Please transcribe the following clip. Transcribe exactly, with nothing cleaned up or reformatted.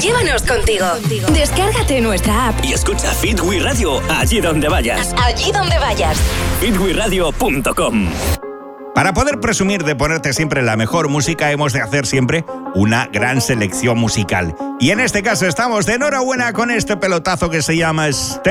Llévanos contigo. Descárgate nuestra app y escucha Fit We Radio allí donde vayas. Allí donde vayas. fit we radio punto com. Para poder presumir de ponerte siempre la mejor música, hemos de hacer siempre una gran selección musical. Y en este caso estamos de enhorabuena con este pelotazo que se llama Stay